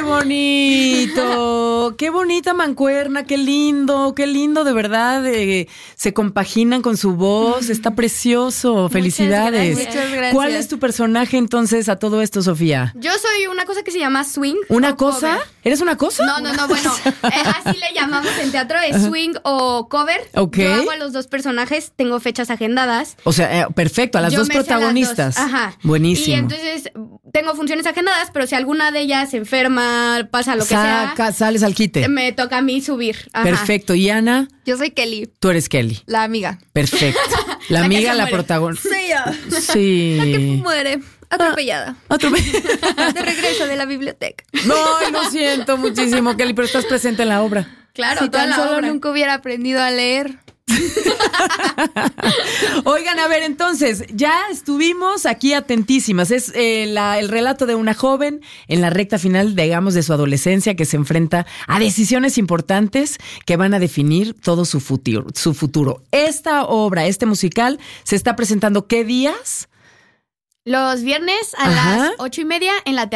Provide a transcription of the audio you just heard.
bonito! ¡Qué bonita mancuerna! ¡Qué lindo! De verdad! Se compaginan con su voz. Está precioso. ¡Felicidades! Muchas gracias. ¿Cuál es tu personaje entonces a todo esto, Sofía? Yo soy una cosa que se llama swing. ¿Una cosa? Cover. ¿Eres una cosa? No, bueno, así le llamamos en teatro, es swing o cover. Ok. Yo hago a los dos personajes, tengo fechas agendadas. O sea, perfecto, a las Yo dos me sé a las protagonistas. dos. Ajá. Buenísimo. Y entonces tengo funciones agendadas, pero si alguna de ellas se enferma, pasa lo que sea, Sales al quite. me toca a mí subir. Ajá. Perfecto. Y Ana, Yo soy Kelly, tú eres Kelly. la amiga. Perfecto. La La que amiga, se la muere. protagonista. Sí, yo. Sí. Muere, atropellada. De regreso de la biblioteca. No, lo siento muchísimo, Kelly, pero estás presente en la obra. Claro, Si toda tan la solo obra. nunca hubiera aprendido a leer. Oigan, a ver, entonces, ya estuvimos aquí atentísimas. Es el relato de una joven en la recta final, digamos, de su adolescencia, que se enfrenta a decisiones importantes que van a definir todo su futuro. Esta obra, este musical, se está presentando ¿qué días? Los viernes a Ajá. las 8:30 en la